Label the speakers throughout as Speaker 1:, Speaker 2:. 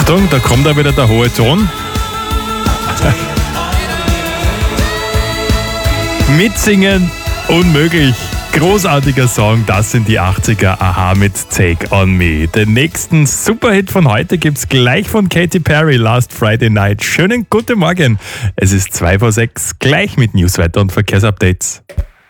Speaker 1: Achtung, da kommt da wieder der hohe Ton. Mitsingen unmöglich. Großartiger Song, das sind die 80er, Aha mit Take On Me. Den nächsten Superhit von heute gibt's gleich von Katy Perry, Last Friday Night. Schönen guten Morgen. Es ist 5:06, gleich mit Newswetter und Verkehrsupdates.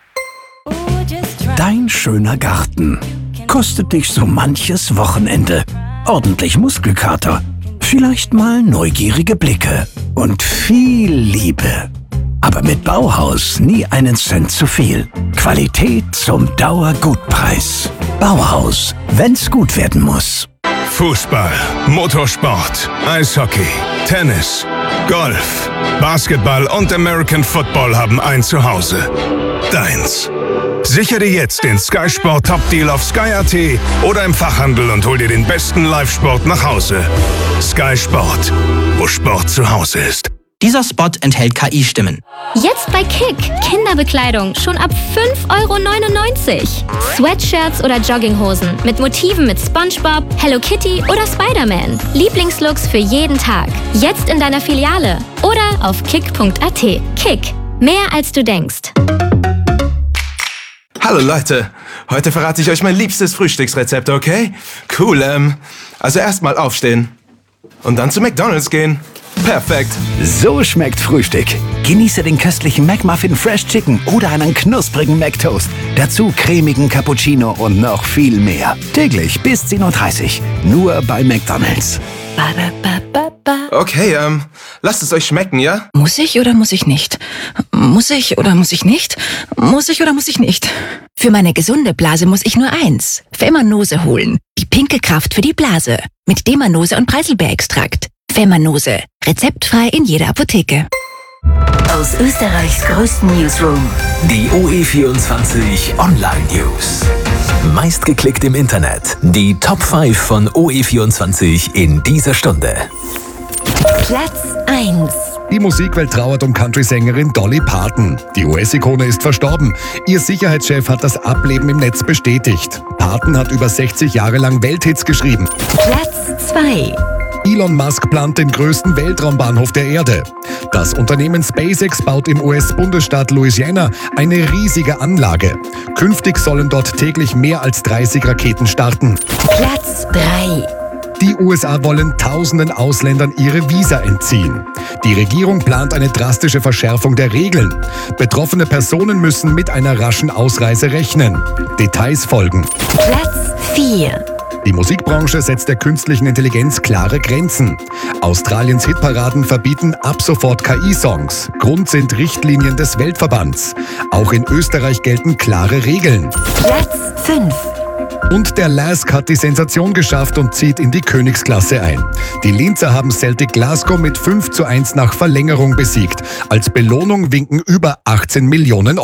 Speaker 2: Dein schöner Garten kostet dich so manches Wochenende. Ordentlich Muskelkater, vielleicht mal neugierige Blicke und viel Liebe. Aber mit Bauhaus nie einen Cent zu viel. Qualität zum Dauergutpreis. Bauhaus, wenn's gut werden muss.
Speaker 3: Fußball, Motorsport, Eishockey, Tennis, Golf, Basketball und American Football haben ein Zuhause. Deins. Sichere dir jetzt den Sky Sport Top Deal auf Sky.at oder im Fachhandel und hol dir den besten Live-Sport nach Hause. Sky Sport, wo Sport zu Hause ist.
Speaker 4: Dieser Spot enthält KI-Stimmen.
Speaker 5: Jetzt bei Kick. Kinderbekleidung schon ab 5,99 €. Sweatshirts oder Jogginghosen mit Motiven mit SpongeBob, Hello Kitty oder Spider-Man. Lieblingslooks für jeden Tag. Jetzt in deiner Filiale oder auf kick.at. Kick. Mehr als du denkst.
Speaker 6: Hallo Leute, heute verrate ich euch mein liebstes Frühstücksrezept, okay? Cool, also erstmal aufstehen und dann zu McDonald's gehen. Perfekt.
Speaker 2: So schmeckt Frühstück. Genieße den köstlichen McMuffin Fresh Chicken oder einen knusprigen McToast. Dazu cremigen Cappuccino und noch viel mehr. Täglich bis 10:30 Uhr. Nur bei McDonald's.
Speaker 6: Okay, lasst es euch schmecken, ja?
Speaker 7: Muss ich oder muss ich nicht? Muss ich oder muss ich nicht? Muss ich oder muss ich nicht? Für meine gesunde Blase muss ich nur eins. Femanose holen. Die pinke Kraft für die Blase. Mit Demanose und Preiselbeerextrakt. Femanose. Rezeptfrei in jeder Apotheke.
Speaker 8: Aus Österreichs größten Newsroom.
Speaker 9: Die OE24 Online News. Meistgeklickt im Internet. Die Top 5 von OE24 in dieser Stunde.
Speaker 8: Platz 1.
Speaker 10: Die Musikwelt trauert um Country-Sängerin Dolly Parton. Die US-Ikone ist verstorben. Ihr Sicherheitschef hat das Ableben im Netz bestätigt. Parton hat über 60 Jahre lang Welthits geschrieben.
Speaker 8: Platz 2.
Speaker 10: Elon Musk plant den größten Weltraumbahnhof der Erde. Das Unternehmen SpaceX baut im US-Bundesstaat Louisiana eine riesige Anlage. Künftig sollen dort täglich mehr als 30 Raketen starten.
Speaker 8: Platz 3.
Speaker 10: Die USA wollen tausenden Ausländern ihre Visa entziehen. Die Regierung plant eine drastische Verschärfung der Regeln. Betroffene Personen müssen mit einer raschen Ausreise rechnen. Details folgen.
Speaker 8: Platz 4.
Speaker 10: Die Musikbranche setzt der künstlichen Intelligenz klare Grenzen. Australiens Hitparaden verbieten ab sofort KI-Songs. Grund sind Richtlinien des Weltverbands. Auch in Österreich gelten klare Regeln.
Speaker 8: Platz 5.
Speaker 10: Und der LASK hat die Sensation geschafft und zieht in die Königsklasse ein. Die Linzer haben Celtic Glasgow mit 5:1 nach Verlängerung besiegt. Als Belohnung winken über 18 Millionen